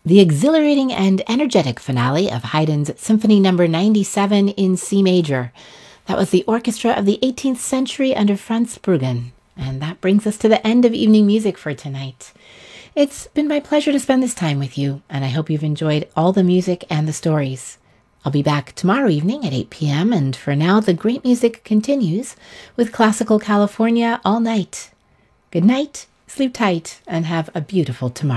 the exhilarating and energetic finale of Haydn's Symphony No. 97 in C major. That was the orchestra of the 18th century under Franz Bruggen. And that brings us to the end of evening music for tonight. It's been my pleasure to spend this time with you, and I hope you've enjoyed all the music and the stories. I'll be back tomorrow evening at 8 p.m., and for now, the great music continues with Classical California all night. Good night, sleep tight, and have a beautiful tomorrow.